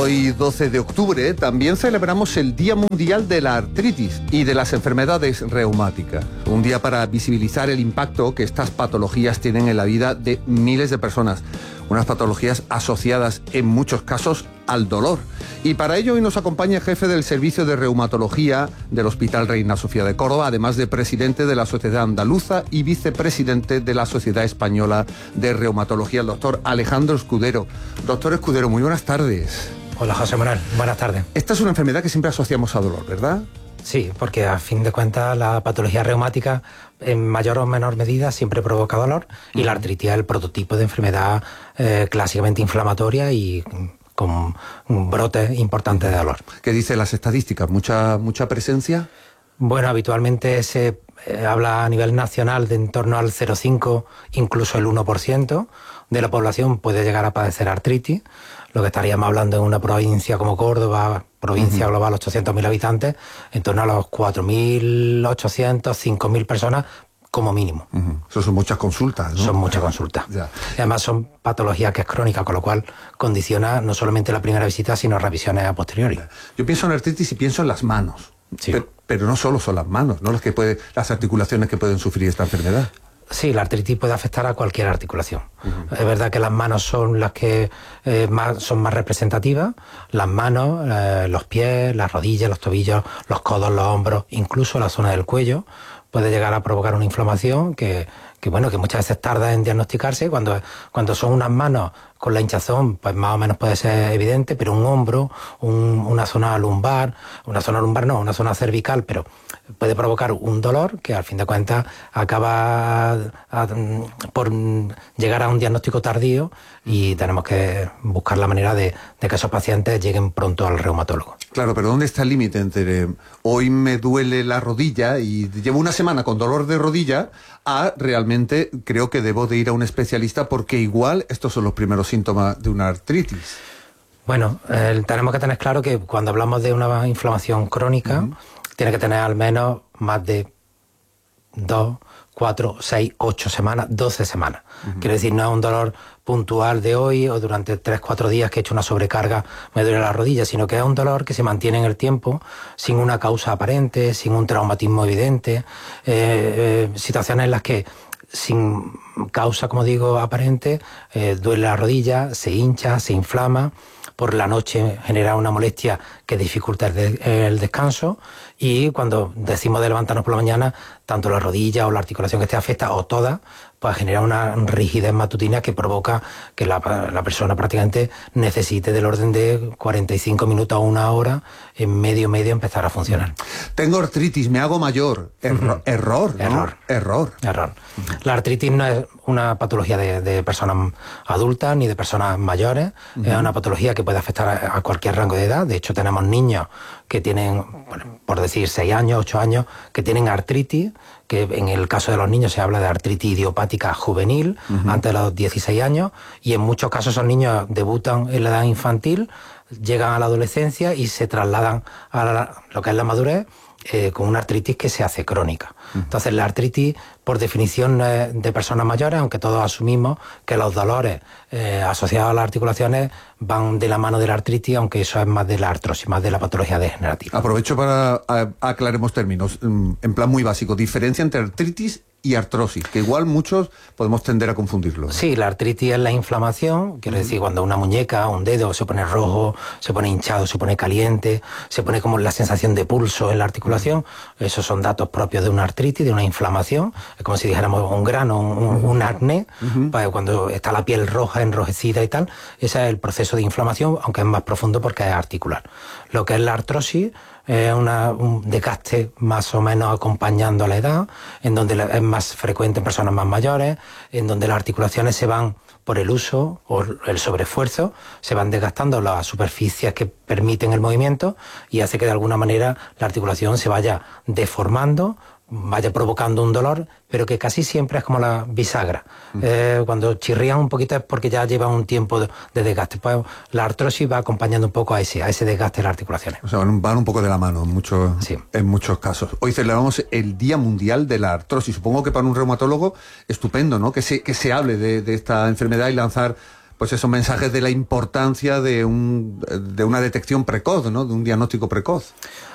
Hoy, 12 de octubre, también celebramos el Día Mundial de la Artritis y de las enfermedades reumáticas. Un día para visibilizar el impacto que estas patologías tienen en la vida de miles de personas. Unas patologías asociadas, en muchos casos, al dolor. Y para ello hoy nos acompaña el jefe del Servicio de Reumatología del Hospital Reina Sofía de Córdoba, además de presidente de la Sociedad Andaluza y vicepresidente de la Sociedad Española de Reumatología, el doctor Alejandro Escudero. Doctor Escudero, muy buenas tardes. Hola, José Manuel, buenas tardes. Esta es una enfermedad que siempre asociamos a dolor, ¿verdad? Sí, porque a fin de cuentas la patología reumática en mayor o menor medida siempre provoca dolor y la artritis es el prototipo de enfermedad clásicamente inflamatoria y con brotes importantes de dolor. ¿Qué dicen las estadísticas? ¿Mucha presencia? Bueno, habitualmente se habla a nivel nacional de en torno al 0,5, incluso el 1% de la población puede llegar a padecer artritis. Lo que estaríamos hablando en una provincia como Córdoba, provincia global, 800.000 habitantes, en torno a los 4.800, 5.000 personas como mínimo. Eso son muchas consultas, ¿no? Son muchas consultas. Ya. Y además son patologías que es crónica, con lo cual condiciona no solamente la primera visita, sino revisiones a posteriori. Yo pienso en artritis y pienso en las manos. Sí. Pero no solo son las manos, ¿no? Las articulaciones que pueden sufrir esta enfermedad. Sí, la artritis puede afectar a cualquier articulación. Es verdad que las manos son las que son más representativas. Las manos, los pies, las rodillas, los tobillos, los codos, los hombros, incluso la zona del cuello, puede llegar a provocar una inflamación que muchas veces tarda en diagnosticarse. Cuando son unas manos con la hinchazón, pues más o menos puede ser evidente, pero un hombro, una zona lumbar no, una zona cervical, pero puede provocar un dolor que al fin de cuentas acaba por llegar a un diagnóstico tardío y tenemos que buscar la manera de que esos pacientes lleguen pronto al reumatólogo. Claro, pero ¿dónde está el límite entre hoy me duele la rodilla y llevo una semana con dolor de rodilla a realmente creo que debo de ir a un especialista porque igual estos son los primeros síntomas de una artritis? Bueno, tenemos que tener claro que cuando hablamos de una inflamación crónica, tiene que tener al menos más de 2, 4, 6, 8 semanas, 12 semanas. Quiero decir, no es un dolor puntual de hoy o durante 3, 4 días que he hecho una sobrecarga, me duele la rodilla, sino que es un dolor que se mantiene en el tiempo sin una causa aparente, sin un traumatismo evidente, situaciones en las que sin causa, como digo, aparente, duele la rodilla, se hincha, se inflama, por la noche genera una molestia que dificulta el descanso y cuando decimos de levantarnos por la mañana, tanto la rodilla o la articulación que esté afectada o toda, pues genera una rigidez matutina que provoca que la persona prácticamente necesite del orden de 45 minutos a una hora en medio empezar a funcionar. Tengo artritis, me hago mayor. Error, ¿no? Error. La artritis no es una patología de personas adultas ni de personas mayores. Es una patología que puede afectar a cualquier rango de edad. De hecho, tenemos niños que tienen, por decir, 6 años, 8 años, que tienen artritis, que en el caso de los niños se habla de artritis idiopática juvenil, antes de los 16 años, y en muchos casos esos niños debutan en la edad infantil, llegan a la adolescencia y se trasladan a lo que es la madurez, con una artritis que se hace crónica. Entonces la artritis, por definición, no es de personas mayores, aunque todos asumimos que los dolores asociados a las articulaciones van de la mano de la artritis, aunque eso es más de la artrosis, más de la patología degenerativa. Aprovecho para aclaremos términos, en plan muy básico, diferencia entre artritis y artrosis, que igual muchos podemos tender a confundirlo. Sí, la artritis es la inflamación, quiero decir, cuando una muñeca, un dedo se pone rojo, se pone hinchado, se pone caliente, se pone como la sensación de pulso en la articulación, esos son datos propios de una artritis, de una inflamación, es como si dijéramos un grano, un acné, cuando está la piel roja, enrojecida y tal, ese es el proceso de inflamación, aunque es más profundo porque es articular. Lo que es la artrosis es un desgaste más o menos acompañando a la edad, en donde es más frecuente en personas más mayores, en donde las articulaciones se van por el uso o el sobreesfuerzo, se van desgastando las superficies que permiten el movimiento y hace que de alguna manera la articulación se vaya deformando, vaya provocando un dolor, pero que casi siempre es como la bisagra. Cuando chirrían un poquito es porque ya lleva un tiempo de desgaste. Pues la artrosis va acompañando un poco a ese desgaste de las articulaciones. O sea, van un poco de la mano sí, en muchos casos. Hoy celebramos el Día Mundial de la Artrosis. Supongo que para un reumatólogo estupendo, ¿no? Que se hable de esta enfermedad y lanzar pues esos mensajes de la importancia de una detección precoz, ¿no? De un diagnóstico precoz.